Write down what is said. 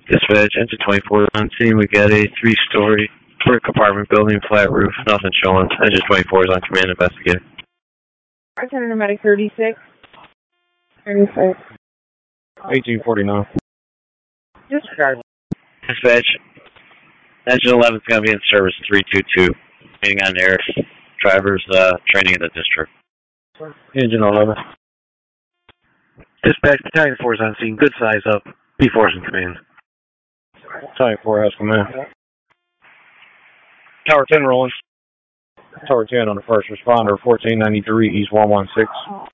Dispatch, Engine 24 on scene. We got a 3-story brick apartment building, flat roof, nothing showing. Engine 24 is on command, investigating. Bartender Medic 36. 36. 1849. Disregard. Dispatch, Engine 11 is going to be in service 322. Waiting on air. Drivers training in the district. Engine 11. Dispatch, Battalion 4 is on scene. Good size up. B4 is in command. Battalion 4 has command. Tower 10 rolling. Tower 10 on the first responder, 1493 East 116.